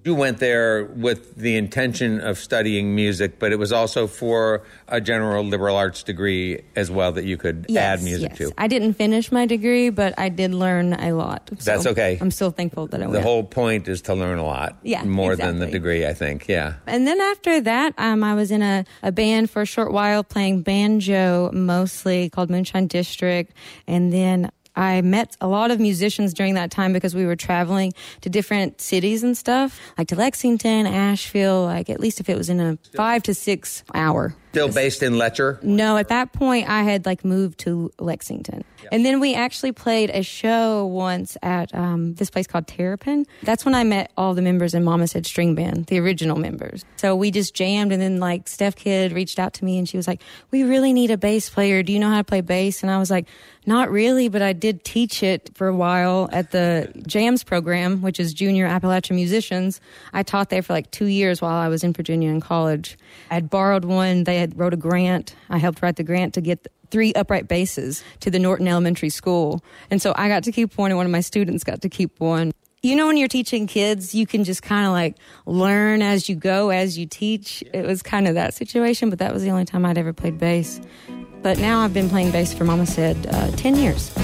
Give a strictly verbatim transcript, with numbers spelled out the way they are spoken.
You went there with the intention of studying music, but it was also for a general liberal arts degree as well that you could yes, add music yes. to. I didn't finish my degree, but I did learn a lot. So That's okay. I'm still thankful that I went. The whole point is to learn a lot. Yeah, more exactly. than the degree, I think. Yeah. And then after that, um, I was in a, a band for a short while playing banjo mostly called Moonshine District. And then I met a lot of musicians during that time because we were traveling to different cities and stuff, like to Lexington, Asheville, like at least if it was in a five to six hour. Still based in Letcher? No, at that point I had like moved to Lexington. Yep. And then we actually played a show once at um, this place called Terrapin. That's when I met all the members in Mama Said String Band, the original members. So we just jammed, and then like Steph Kidd reached out to me and she was like, we really need a bass player. Do you know how to play bass? And I was like, not really, but I did teach it for a while at the JAMS program, which is Junior Appalachian Musicians. I taught there for like two years while I was in Virginia in college. I had borrowed one. They had wrote a grant. I helped write the grant to get three upright basses to the Norton Elementary School. And so I got to keep one, and one of my students got to keep one. You know, when you're teaching kids, you can just kind of like learn as you go, as you teach. It was kind of that situation, but that was the only time I'd ever played bass. But now I've been playing bass for Mama Said uh, ten years.